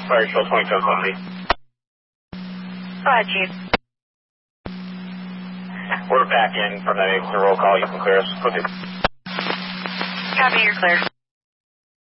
Fire Control 2770. Go ahead, Chief. We're back in from that roll call. You can clear us. Okay. Copy, you're clear.